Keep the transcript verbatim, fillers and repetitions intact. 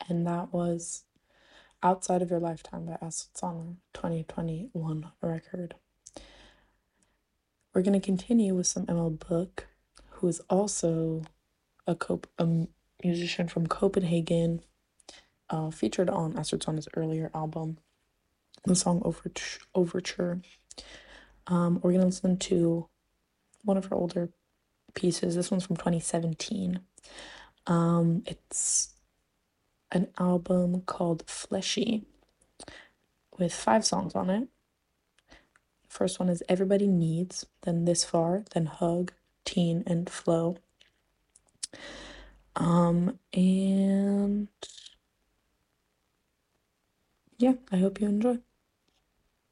and that was Outside of Your Lifetime by Acid Song, twenty twenty-one record. We're going to continue with some Emil Book, who is also a, Cop- a musician from Copenhagen, uh, featured on Acid Song's earlier album, the song Overt- Overture. Um, we're going to listen to one of her older pieces. This one's from twenty seventeen. Um, it's an album called Fleshy with five songs on it. First one is Everybody Needs, then This Far, then Hug, Teen, and Flow. Um, and yeah, I hope you enjoy.